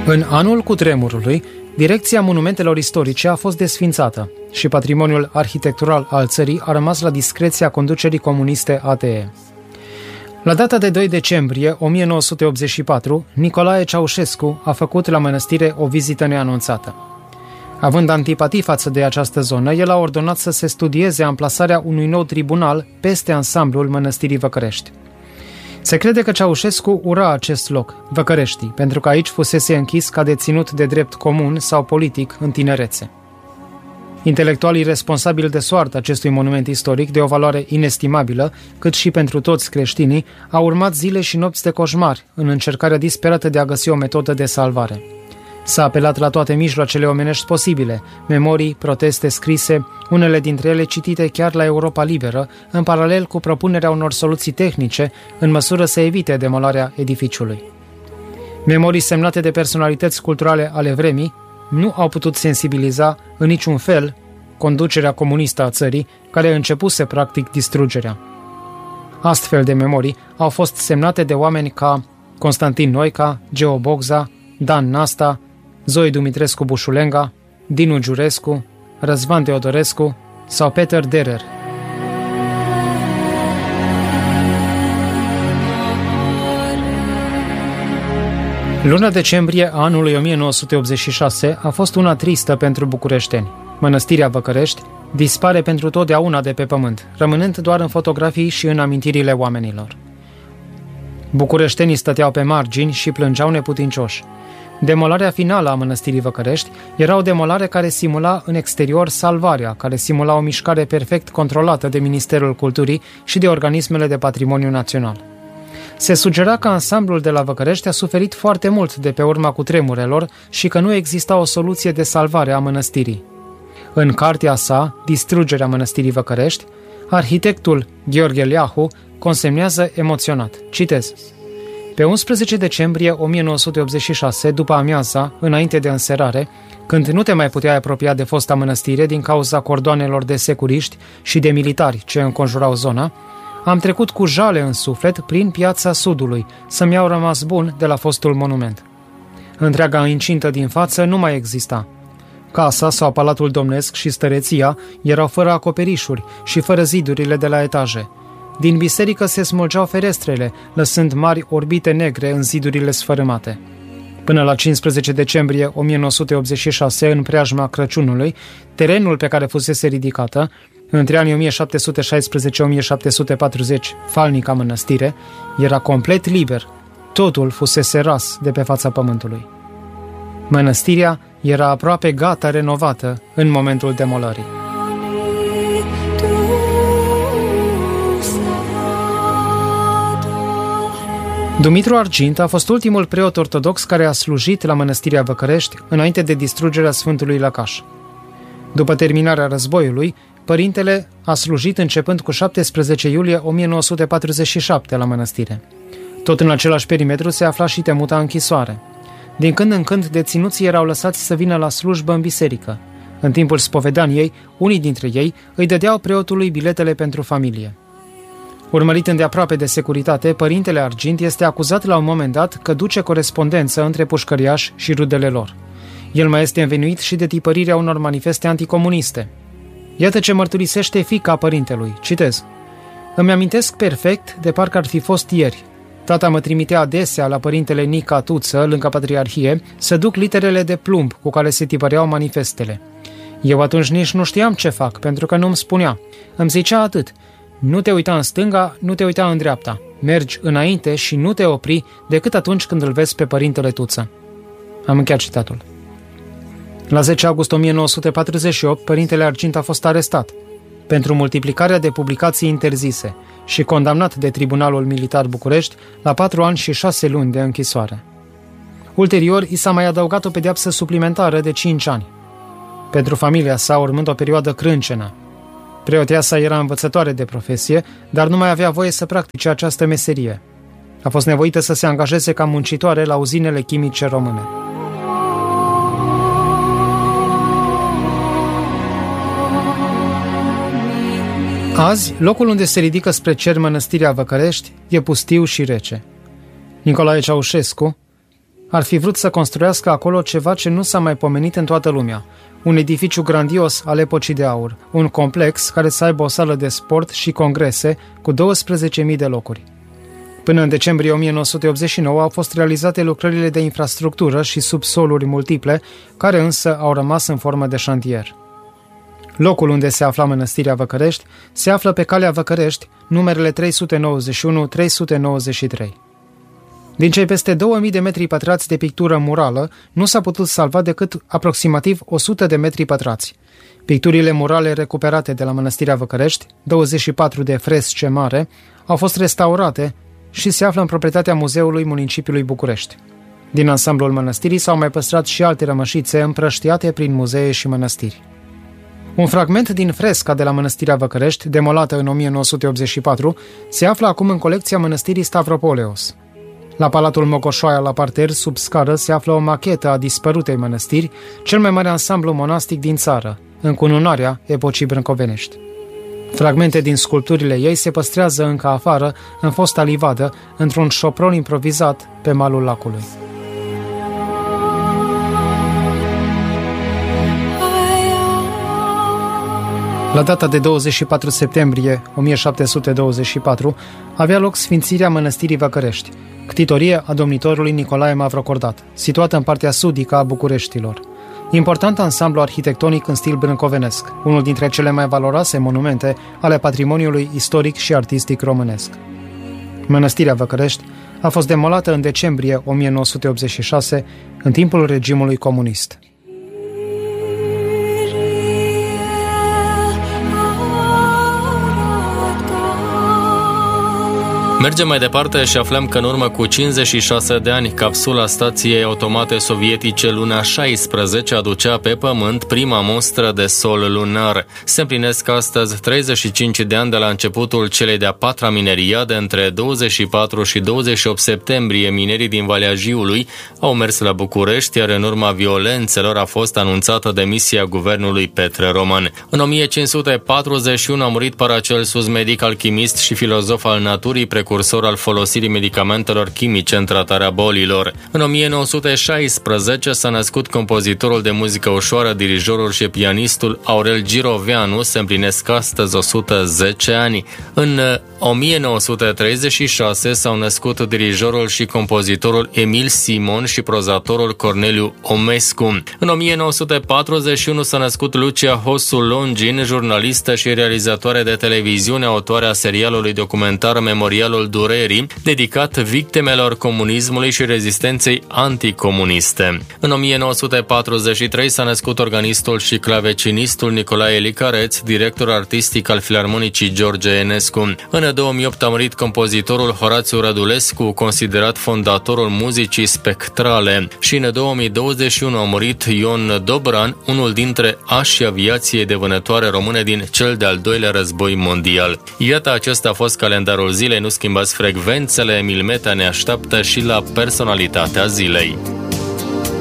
În anul cutremurului, Direcția Monumentelor Istorice a fost desființată și patrimoniul arhitectural al țării a rămas la discreția conducerii comuniste ATE. La data de 2 decembrie 1984, Nicolae Ceaușescu a făcut la mănăstire o vizită neanunțată. Având antipatii față de această zonă, el a ordonat să se studieze amplasarea unui nou tribunal peste ansamblul mănăstirii Văcărești. Se crede că Ceaușescu ura acest loc, Văcăreștii, pentru că aici fusese închis ca deținut de drept comun sau politic în tinerețe. Intelectualii responsabili de soarta acestui monument istoric, de o valoare inestimabilă, cât și pentru toți creștinii, au urmat zile și nopți de coșmari în încercarea disperată de a găsi o metodă de salvare. S-a apelat la toate mijloacele omenești posibile, memorii, proteste scrise, unele dintre ele citite chiar la Europa Liberă, în paralel cu propunerea unor soluții tehnice, în măsură să evite demolarea edificiului. Memorii semnate de personalități culturale ale vremii nu au putut sensibiliza în niciun fel conducerea comunistă a țării, care începuse practic distrugerea. Astfel de memorii au fost semnate de oameni ca Constantin Noica, Geo Bogza, Dan Nasta, Zoe Dumitrescu Bușulenga, Dinu Giurescu, Răzvan Teodorescu sau Peter Derer. Luna decembrie a anului 1986 a fost una tristă pentru bucureșteni. Mănăstirea Văcărești dispare pentru totdeauna de pe pământ, rămânând doar în fotografii și în amintirile oamenilor. Bucureștenii stăteau pe margini și plângeau neputincioși. Demolarea finală a mănăstirii Văcărești era o demolare care simula în exterior salvarea, care simula o mișcare perfect controlată de Ministerul Culturii și de organismele de patrimoniu național. Se sugera că ansamblul de la Văcărești a suferit foarte mult de pe urma cutremurelor și că nu exista o soluție de salvare a mănăstirii. În cartea sa, Distrugerea mănăstirii Văcărești, arhitectul Gheorghe Leahu consemnează emoționat. Citez. Pe 11 decembrie 1986, după amiaza, înainte de înserare, când nu te mai puteai apropia de fosta mănăstire din cauza cordoanelor de securiști și de militari ce înconjurau zona, am trecut cu jale în suflet prin Piața Sudului, să-mi iau rămas bun de la fostul monument. Întreaga incintă din față nu mai exista. Casa sau palatul domnesc și stăreția erau fără acoperișuri și fără zidurile de la etaje. Din biserică se smulgeau ferestrele, lăsând mari orbite negre în zidurile sfărâmate. Până la 15 decembrie 1986, în preajma Crăciunului, terenul pe care fusese ridicată, între anii 1716-1740, falnica mănăstire, era complet liber. Totul fusese ras de pe fața pământului. Mănăstirea era aproape gata renovată în momentul demolării. Dumitru Argint a fost ultimul preot ortodox care a slujit la mănăstirea Văcărești înainte de distrugerea Sfântului Lăcaș. După terminarea războiului, părintele a slujit începând cu 17 iulie 1947 la mănăstire. Tot în același perimetru se afla și temuta închisoare. Din când în când, deținuții erau lăsați să vină la slujbă în biserică. În timpul spovedaniei, unii dintre ei îi dădeau preotului biletele pentru familie. Urmărit îndeaproape de securitate, părintele Argint este acuzat la un moment dat că duce corespondență între pușcăriași și rudele lor. El mai este învinuit și de tipărirea unor manifeste anticomuniste. Iată ce mărturisește fiica părintelui. Citez. Îmi amintesc perfect, de parcă ar fi fost ieri. Tata mă trimitea adesea la părintele Nica Tuță, lângă Patriarhie, să duc literele de plumb cu care se tipăreau manifestele. Eu atunci nici nu știam ce fac, pentru că nu-mi spunea. Îmi zicea atât. Nu te uita în stânga, nu te uita în dreapta. Mergi înainte și nu te opri decât atunci când îl vezi pe părintele Tuță. Am încheiat citatul. La 10 august 1948, părintele Argint a fost arestat pentru multiplicarea de publicații interzise și condamnat de Tribunalul Militar București la 4 ani și 6 luni de închisoare. Ulterior, i s-a mai adăugat o pedeapsă suplimentară de 5 ani. Pentru familia sa, urmând o perioadă crâncenă. Preotia sa era învățătoare de profesie, dar nu mai avea voie să practice această meserie. A fost nevoită să se angajeze ca muncitoare la uzinele chimice române. Azi, locul unde se ridică spre cer mănăstirea Văcărești e pustiu și rece. Nicolae Ceaușescu ar fi vrut să construiască acolo ceva ce nu s-a mai pomenit în toată lumea. Un edificiu grandios al epocii de aur, un complex care să aibă o sală de sport și congrese cu 12.000 de locuri. Până în decembrie 1989 au fost realizate lucrările de infrastructură și subsoluri multiple, care însă au rămas în formă de șantier. Locul unde se afla Mănăstirea Văcărești se află pe calea Văcărești, numerele 391-393. Din cei peste 2000 de metri pătrați de pictură murală, nu s-a putut salva decât aproximativ 100 de metri pătrați. Picturile murale recuperate de la Mănăstirea Văcărești, 24 de fresce mare, au fost restaurate și se află în proprietatea Muzeului Municipiului București. Din ansamblul mănăstirii s-au mai păstrat și alte rămășițe împrăștiate prin muzee și mănăstiri. Un fragment din fresca de la Mănăstirea Văcărești, demolată în 1984, se află acum în colecția Mănăstirii Stavropoleos. La Palatul Mocoșoaia, la parter, sub scară, se află o machetă a dispărutei mănăstiri, cel mai mare ansamblu monastic din țară, încununarea epocii brâncovenești. Fragmente din sculpturile ei se păstrează încă afară, în fosta livadă, într-un șopron improvizat pe malul lacului. La data de 24 septembrie 1724 avea loc sfințirea Mănăstirii Văcărești, ctitorie a domnitorului Nicolae Mavrocordat, situată în partea sudică a Bucureștilor. Important ansamblu arhitectonic în stil brâncovenesc, unul dintre cele mai valoroase monumente ale patrimoniului istoric și artistic românesc. Mănăstirea Văcărești a fost demolată în decembrie 1986, în timpul regimului comunist. Mergem mai departe și aflăm că în urmă cu 56 de ani, capsula stației automate sovietice Luna 16 aducea pe Pământ prima mostră de sol lunar. Se împlinesc astăzi 35 de ani de la începutul celei de-a patra mineriade. Între 24 și 28 septembrie, minerii din Valea Jiului au mers la București, iar în urma violențelor a fost anunțată demisia guvernului Petre Roman. În 1541 a murit Paracelsus, medic, alchimist și filozof al naturii, precursor al folosirii medicamentelor chimice în tratarea bolilor. În 1916 s-a născut compozitorul de muzică ușoară, dirijorul și pianistul Aurel Giroveanu, se împlinesc astăzi 110 ani. În 1936 s-au născut dirijorul și compozitorul Emil Simon și prozatorul Corneliu Omescu. În 1941 s-a născut Lucia Hosu Longin, jurnalistă și realizatoare de televiziune, autoarea serialului documentar Memorialul Durerii, dedicat victimelor comunismului și rezistenței anticomuniste. În 1943 s-a născut organistul și clavecinistul Nicolae Licareț, director artistic al Filarmonicii George Enescu. În 2008 a murit compozitorul Horațiu Rădulescu, considerat fondatorul muzicii spectrale, și în 2021 a murit Ion Dobran, unul dintre așii aviației de vânătoare române din cel de-al doilea război mondial. Iată, acesta a fost calendarul zilei. Nu schimbați frecvențele, Emil Meta ne așteaptă și la personalitatea zilei.